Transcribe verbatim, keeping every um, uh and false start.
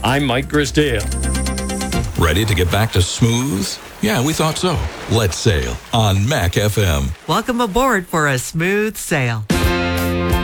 I'm Mike Grisdale. Ready to get back to smooth? Yeah, we thought so. Let's sail on Mac F M. Welcome aboard for a smooth sail.